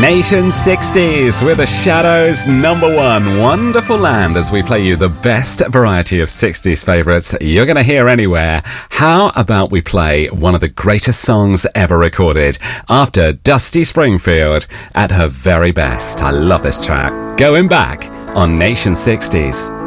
Nation 60s with the Shadows' #1 Wonderful Land, as we play you the best variety of 60s favourites you're going to hear anywhere. How about we play one of the greatest songs ever recorded, after Dusty Springfield at her very best. I love this track. Going Back on Nation 60s.